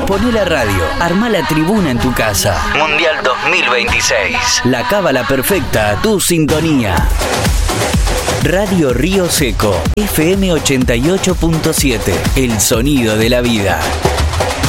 Poné la radio, armá la tribuna en tu casa. Mundial 2026. La cábala perfecta a tu sintonía. Radio Río Seco, FM 88.7, el sonido de la vida.